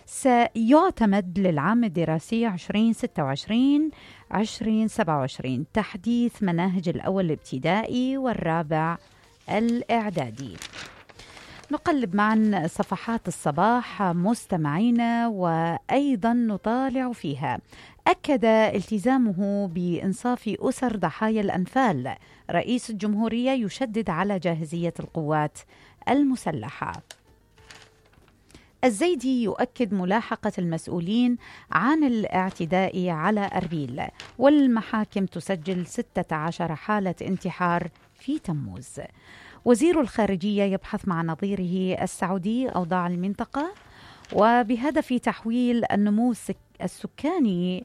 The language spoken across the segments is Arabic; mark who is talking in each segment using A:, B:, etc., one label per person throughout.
A: سيعتمد للعام الدراسي 2026-2027 تحديث مناهج الأول الابتدائي والرابع الإعدادي. نقلب معا صفحات الصباح مستمعينا وأيضا نطالع فيها. أكد التزامه بإنصاف أسر ضحايا الأنفال. رئيس الجمهورية يشدد على جاهزية القوات المسلحة. الزيدي يؤكد ملاحقة المسؤولين عن الاعتداء على أربيل. والمحاكم تسجل 16 حالة انتحار في تموز. وزير الخارجية يبحث مع نظيره السعودي أوضاع المنطقة وبهدف تحويل النمو السكاني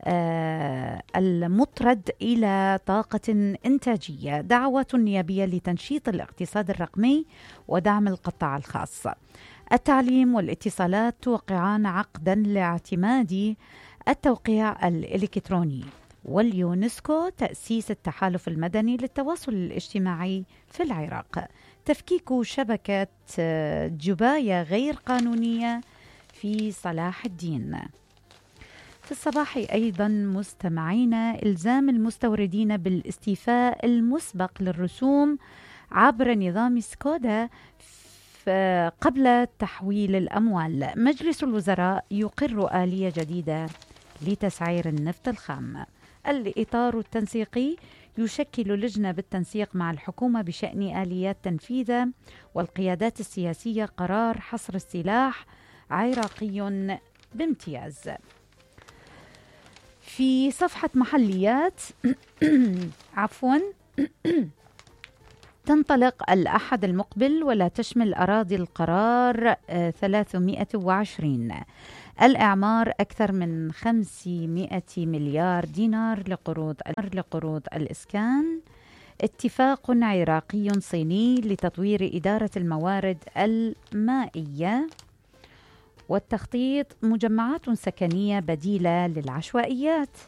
A: المطرد إلى طاقة إنتاجية. دعوات نيابية لتنشيط الاقتصاد الرقمي ودعم القطاع الخاص. التعليم والاتصالات توقعان عقدا لاعتماد التوقيع الإلكتروني. واليونسكو تأسيس التحالف المدني للتواصل الاجتماعي في العراق. تفكيك شبكة جباية غير قانونية في صلاح الدين. في الصباح أيضا مستمعينا إلزام المستوردين بالاستيفاء المسبق للرسوم عبر نظام سكودا قبل تحويل الأموال. مجلس الوزراء يقر آلية جديدة لتسعير النفط الخام. الإطار التنسيقي يشكل لجنة بالتنسيق مع الحكومة بشأن آليات تنفيذه والقيادات السياسية. قرار حصر السلاح عراقي بامتياز. في صفحة محليات تنطلق الأحد المقبل ولا تشمل أراضي القرار 320. الإعمار أكثر من 500 مليار دينار لقروض الإسكان. اتفاق عراقي صيني لتطوير إدارة الموارد المائية. والتخطيط مجمعات سكنية بديلة للعشوائيات.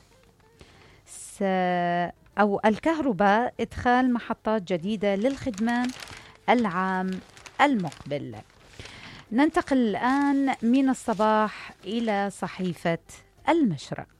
A: أو الكهرباء إدخال محطات جديدة للخدمة العام المقبل. ننتقل الآن من الصباح إلى صحيفة المشرق.